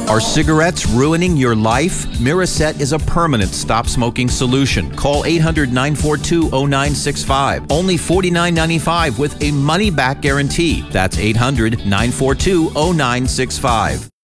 Are cigarettes ruining your life? Miraset is a permanent stop-smoking solution. Call 800-942-0965. Only $49.95 with a money-back guarantee. That's 800-942-0965.